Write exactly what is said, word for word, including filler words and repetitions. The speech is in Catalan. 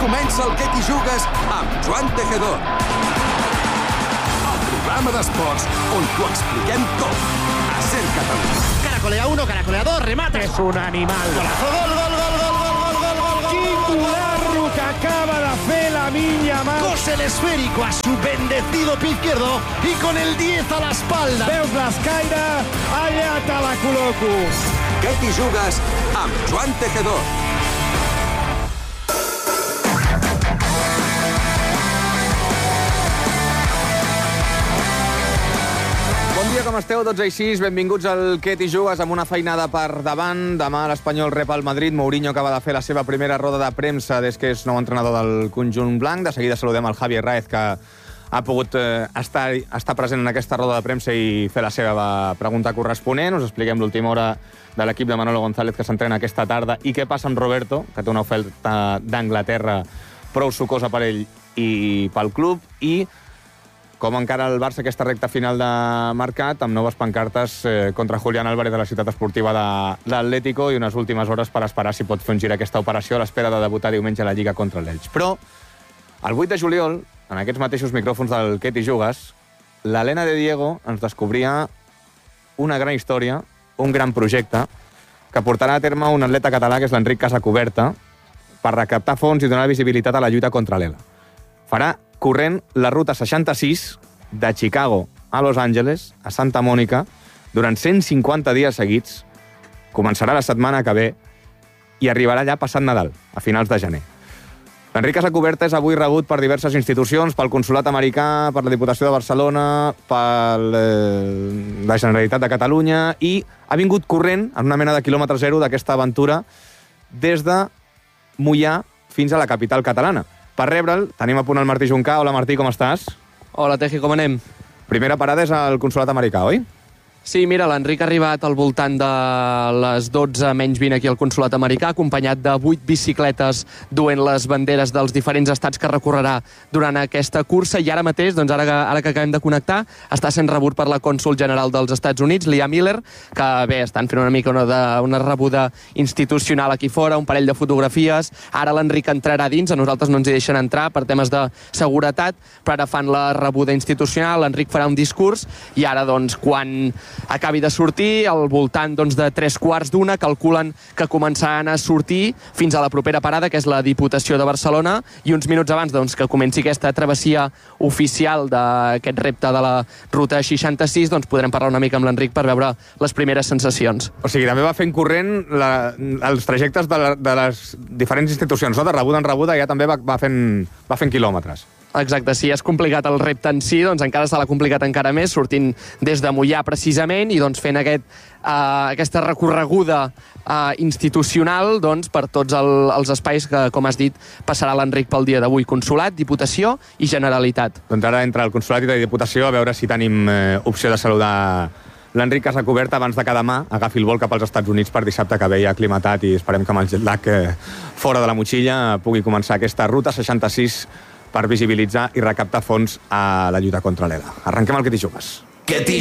comença el Què t'hi jugues amb Joan Tejedor. El programa d'esports on t'ho expliquem tot. A Ser Catalunya. Caracolea uno, caracolea dos, remata. És un animal. Golazo, gol, gol, gol, gol, gol, gol, gol, gol, gol. Quin guarro que acaba de fer Lamine Yamal. Cose el esférico a su bendecido pie izquierdo y con el diez a la espalda. Veus l'escaire? Allà te la col·loco. Què t'hi jugues amb Joan Tejedor. Bon dia, com esteu? dotze i sis, benvinguts al Què t'hi jugues amb una feinada per davant. Demà l'Espanyol rep al Madrid. Mourinho acaba de fer la seva primera roda de premsa des que és nou entrenador del conjunt blanc. De seguida saludem el Javi Herráez, que ha pogut eh, estar, estar present en aquesta roda de premsa i fer la seva pregunta corresponent. Us expliquem l'última hora de l'equip de Manolo González que s'entrena aquesta tarda i què passa amb Roberto, que té una oferta d'Anglaterra prou sucosa per ell i pel club, i com encara el Barça aquesta recta final de mercat, amb noves pancartes eh, contra Julián Álvarez de la ciutat esportiva de l'Atlético i unes últimes hores per esperar si pot fer un gir aquesta operació a l'espera de debutar diumenge a la Lliga contra l'Elx. Però el vuit de juliol, en aquests mateixos micròfons del Què t'hi jugues, l'Helena de Diego ens descobria una gran història, un gran projecte, que portarà a terme un atleta català, que és l'Enric Casacuberta, per recaptar fons i donar visibilitat a la lluita contra l'E L A. Farà corrent la ruta seixanta-sis de Chicago a Los Angeles, a Santa Mònica, durant cent cinquanta dies seguits. Començarà la setmana que ve i arribarà allà passat Nadal, a finals de gener. L'Enric Casacuberta és avui rebut per diverses institucions, pel Consolat Americà, per la Diputació de Barcelona, per eh, la Generalitat de Catalunya, i ha vingut corrent en una mena de quilòmetre zero d'aquesta aventura des de Moià fins a la capital catalana. Per rebre'l, tenim a punt el Martí Juncà. Hola, Martí, com estàs? Hola, Teji, com anem? Primera parada és al Consolat Americà, oi? Sí, mira, l'Enric ha arribat al voltant de les dotze menys vint aquí al Consolat Americà, acompanyat de vuit bicicletes duent les banderes dels diferents estats que recorrerà durant aquesta cursa, i ara mateix, doncs ara que, ara que acabem de connectar, està sent rebut per la cònsol general dels Estats Units, Leah Miller, que bé, estan fent una mica una, de, una rebuda institucional aquí fora, un parell de fotografies. Ara l'Enric entrarà dins, a nosaltres no ens hi deixen entrar per temes de seguretat, però ara fan la rebuda institucional, l'Enric farà un discurs, i ara, doncs, quan acabi de sortir, al voltant doncs, de tres quarts d'una, calculen que començaran a sortir fins a la propera parada, que és la Diputació de Barcelona, i uns minuts abans doncs, que comenci aquesta travessia oficial d'aquest repte de la ruta seixanta-sis, doncs podrem parlar una mica amb l'Enric per veure les primeres sensacions. O sigui, també va fent corrent la, els trajectes de, la, de les diferents institucions, no? De rebuda en rebuda, ja també va, va, fent, va fent quilòmetres. Exacte, si és complicat el repte en si, doncs encara se l'ha complicat encara més, sortint des de Moià precisament i doncs fent aquest, uh, aquesta recorreguda uh, institucional doncs, per tots el, els espais que, com has dit, passarà l'Enric pel dia d'avui. Consolat, Diputació i Generalitat. Doncs ara entre el Consolat i la Diputació a veure si tenim eh, opció de saludar l'Enric Casacuberta abans de que demà agafi el vol cap als Estats Units per dissabte, que ve ja aclimatat, i esperem que amb el jet lag eh, fora de la motxilla pugui començar aquesta ruta seixanta-sis per visibilitzar i recaptar fons a la lluita contra l'E L A. Arrenquem el Què t'hi jugues. Què t'hi